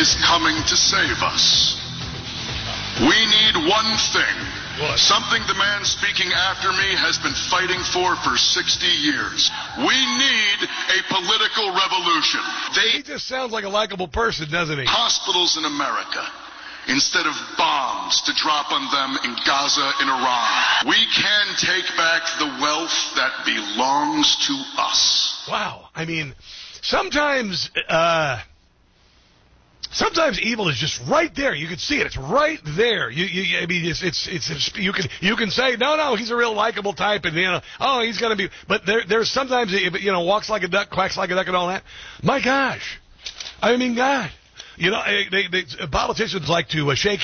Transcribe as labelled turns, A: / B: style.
A: is coming to save us. We need one thing.
B: What?
A: Something the man speaking after me has been fighting for 60 years. We need a political revolution.
B: He just sounds like a likable person, doesn't he?
A: Hospitals in America instead of bombs to drop on them in Gaza and Iran. We can take back the wealth that belongs to us.
B: Wow. I mean, sometimes evil is just right there. You can see it. It's right there. I mean, you can say no, he's a real likable type, and he's gonna be. But there's sometimes walks like a duck, quacks like a duck, and all that. My gosh, I mean, God, politicians like to shake